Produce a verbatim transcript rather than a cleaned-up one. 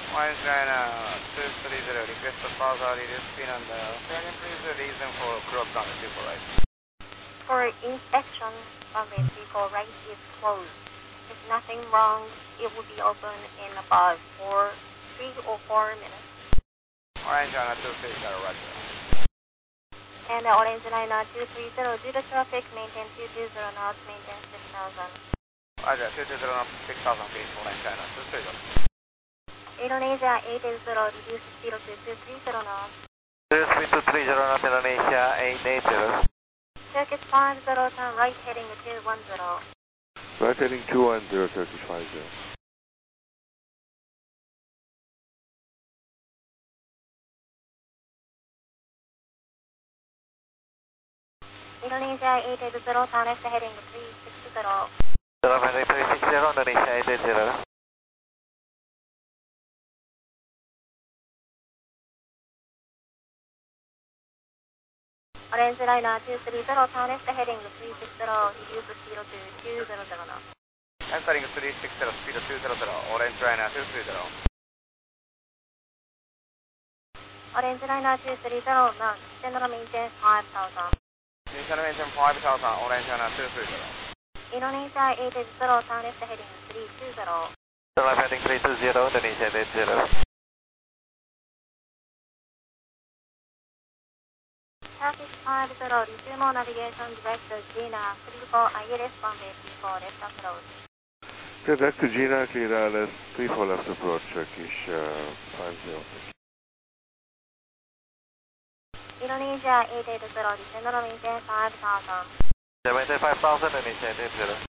Orange China two three zero, request for further reduce speed on the second please the reason for crop down the two four right. For inspection, runway three four right is closed. If nothing wrong, it will be open in about four, three or four minutes. Orange China two three zero, roger. And the Orange Liner two three zero, do the traffic, maintain two two zero knots, maintain six thousand. Roger, two two zero knots, six thousand feet, Orange China two three zero. Indonesia eight eight zero, reduce speed to two three zero knots. Reduce speed to three zero knots, Indonesia eight eight zero. Turkish five zero, turn right heading two one zero. Right heading two one zero, Turkish five zero. Indonesia eight eight zero, turn left heading three six zero. Turn heading three six zero, Indonesia eight eight zero. Orange Liner two three zero, turn left heading three six zero, reduce speed to two zero zero knots. Entering three six zero, speed two zero zero, Orange China two three zero. Orange Liner two three zero, knots, general maintain five thousand. Initial maintain five thousand, Orange China two three zero. Indonesia eight eight zero, turn left heading three two zero. Turn left heading three two zero, Indonesia eight eight zero. Turkish five zero, resume on navigation direct to Gina, three four I L S runway three four left approach. Direct to Gina, clear I L S three four left approach, Turkish uh, five zero. Indonesia eight eight zero, descend on maintain five thousand. Maintain five thousand, Indonesia eight eight zero.